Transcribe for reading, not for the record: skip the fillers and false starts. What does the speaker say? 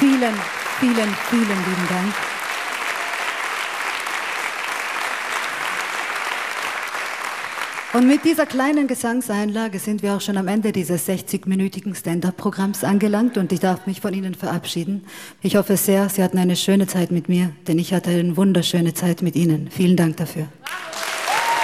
Vielen, vielen, vielen lieben Dank. Und mit dieser kleinen Gesangseinlage sind wir auch schon am Ende dieses 60-minütigen Stand-up-Programms angelangt und ich darf mich von Ihnen verabschieden. Ich hoffe sehr, Sie hatten eine schöne Zeit mit mir, denn ich hatte eine wunderschöne Zeit mit Ihnen. Vielen Dank dafür.